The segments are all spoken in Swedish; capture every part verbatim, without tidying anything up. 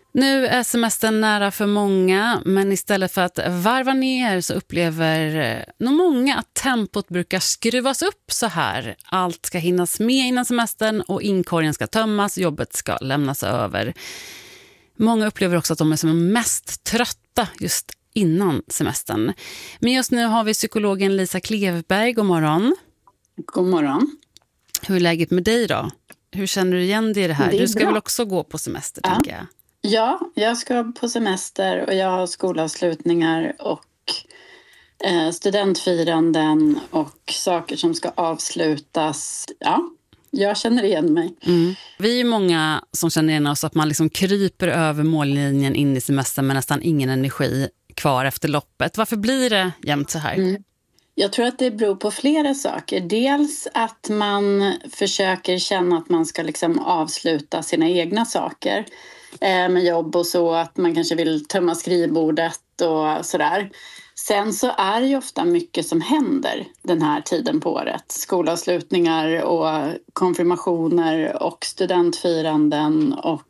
Nu är semestern nära för många, men istället för att varva ner så upplever nog många att tempot brukar skruvas upp så här. Allt ska hinnas med innan semestern och inkorgen ska tömmas, jobbet ska lämnas över. Många upplever också att de är som mest trötta just innan semestern. Men just nu har vi psykologen Lisa Klevberg. God morgon. God morgon. Hur är läget med dig då? Hur känner du igen dig i det här? Det är du ska bra. väl också gå på semester, Ja. tänker jag. Ja, jag ska på semester och jag har skolavslutningar och eh, studentfiranden och saker som ska avslutas. Ja, jag känner igen mig. Mm. Vi är många som känner igen oss att man liksom kryper över mållinjen in i semestern med nästan ingen energi kvar efter loppet. Varför blir det jämt så här? Mm. Jag tror att det beror på flera saker. Dels att man försöker känna att man ska liksom avsluta sina egna saker eh, med jobb och så. Att man kanske vill tömma skrivbordet och sådär. Sen så är det ju ofta mycket som händer den här tiden på året. Skolavslutningar och konfirmationer och studentfiranden och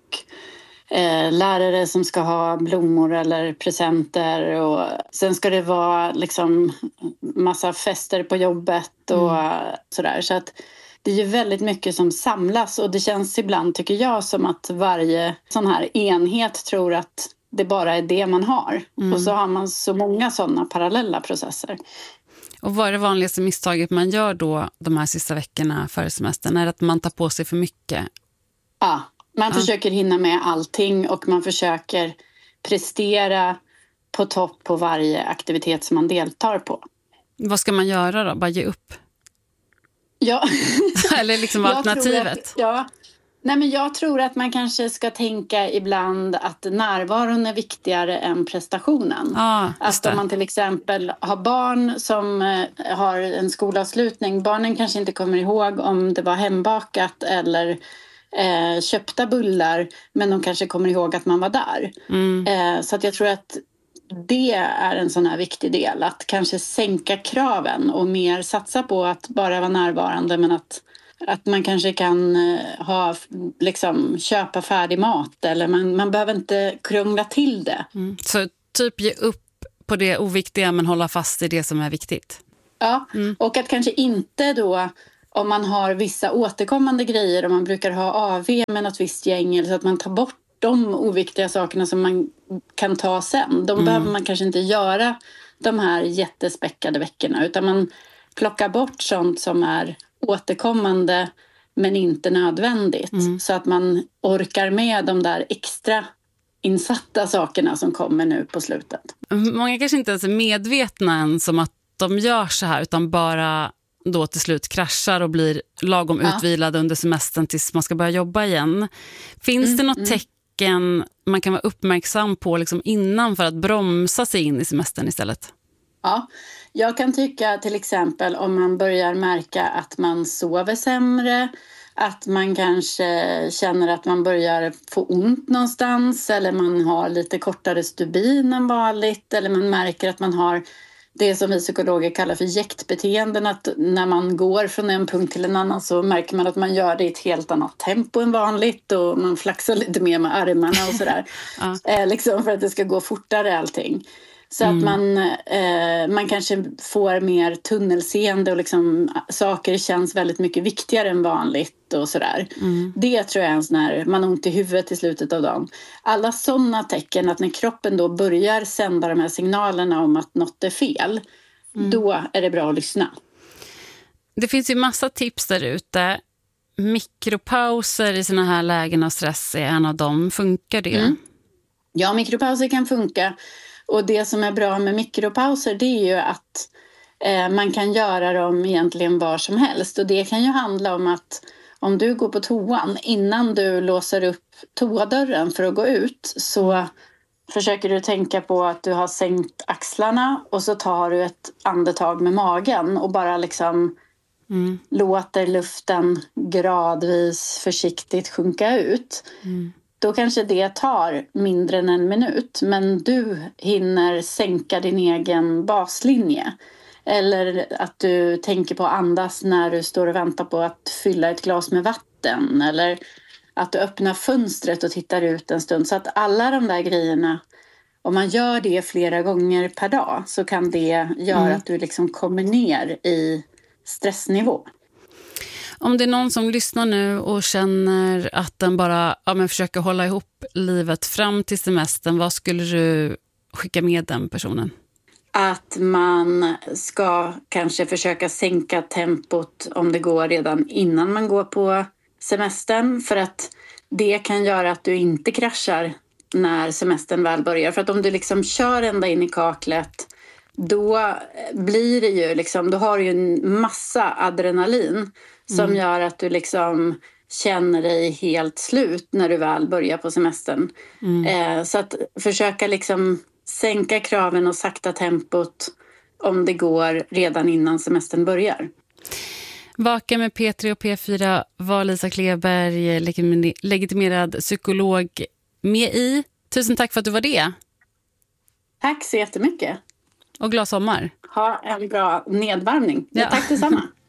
Eh, lärare som ska ha blommor eller presenter och sen ska det vara liksom massa fester på jobbet och mm. sådär. Så att det är ju väldigt mycket som samlas och det känns ibland, tycker jag, som att varje sån här enhet tror att det bara är det man har. Mm. Och så har man så många sådana parallella processer. Och vad är det vanligaste misstaget man gör då de här sista veckorna före semestern? Är det att man tar på sig för mycket? Ja. Man Ja. försöker hinna med allting och man försöker prestera på topp på varje aktivitet som man deltar på. Vad ska man göra då? Bara ge upp? Ja. Eller liksom Jag alternativet? Att, ja. Nej, men jag tror att man kanske ska tänka ibland att närvaron är viktigare än prestationen. Ja, att om man till exempel har barn som har en skolavslutning, barnen kanske inte kommer ihåg om det var hembakat eller Eh, köpta bullar, men de kanske kommer ihåg att man var där. Mm. Eh, så att jag tror att det är en sån här viktig del, att kanske sänka kraven och mer satsa på att bara vara närvarande, men att, att man kanske kan eh, ha, liksom, köpa färdig mat eller man, man behöver inte krångla till det. Mm. Så typ ge upp på det oviktiga men hålla fast i det som är viktigt. Ja, mm. Och att kanske inte då, om man har vissa återkommande grejer och man brukar ha A V med något visst gäng, eller så att man tar bort de oviktiga sakerna som man kan ta sen. De mm. behöver man kanske inte göra de här jättespäckade veckorna, utan man plockar bort sånt som är återkommande men inte nödvändigt. Mm. Så att man orkar med de där extra insatta sakerna som kommer nu på slutet. Många kanske inte ens är medvetna ens om att de gör så här, utan bara då till slut kraschar och blir lagom ja. utvilade under semestern tills man ska börja jobba igen. Finns mm, det något mm. tecken man kan vara uppmärksam på liksom innan för att bromsa sig in i semestern istället? Ja, jag kan tycka till exempel om man börjar märka att man sover sämre, att man kanske känner att man börjar få ont någonstans, eller man har lite kortare stubin än vanligt, eller man märker att man har det som vi psykologer kallar för jäktbeteenden, att när man går från en punkt till en annan så märker man att man gör det i ett helt annat tempo än vanligt och man flaxar lite mer med armarna och sådär. ja. eh, liksom för att det ska gå fortare allting. Så mm. att man, eh, man kanske får mer tunnelseende och liksom, saker känns väldigt mycket viktigare än vanligt och sådär. Mm. Det tror jag är en sån här, man har ont i huvudet i slutet av dagen. Alla sådana tecken, att när kroppen då börjar sända de här signalerna om att något är fel, mm. då är det bra att lyssna. Det finns ju massa tips där ute. Mikropauser i såna här lägen av stress är en av dem. Funkar det? Mm. Ja, mikropauser kan funka. Och det som är bra med mikropauser, det är ju att eh, man kan göra dem egentligen var som helst. Och det kan ju handla om att om du går på toan, innan du låser upp toadörren för att gå ut, så försöker du tänka på att du har sänkt axlarna och så tar du ett andetag med magen och bara liksom mm. låter luften gradvis försiktigt sjunka ut. Mm. Då kanske det tar mindre än en minut, men du hinner sänka din egen baslinje. Eller att du tänker på att andas när du står och väntar på att fylla ett glas med vatten. Eller att du öppnar fönstret och tittar ut en stund. Så att alla de där grejerna, om man gör det flera gånger per dag så kan det göra mm. att du liksom kommer ner i stressnivå. Om det är någon som lyssnar nu och känner att den bara ja, men försöker hålla ihop livet fram till semestern, vad skulle du skicka med den personen? Att man ska kanske försöka sänka tempot om det går redan innan man går på semestern. För att det kan göra att du inte kraschar när semestern väl börjar. För att om du liksom kör ända in i kaklet, då blir det ju liksom, då har du ju en massa adrenalin som mm. gör att du liksom känner dig helt slut när du väl börjar på semestern. Mm. Eh, så att försöka liksom sänka kraven och sakta tempot om det går redan innan semestern börjar. Vaka med P tre och P fyra var Lisa Kleberg, legitimerad psykolog, med i. Tusen tack för att du var det. Tack så jättemycket. Och glad sommar. Ha en bra nedvarvning. Ja. Ja, tack detsamma.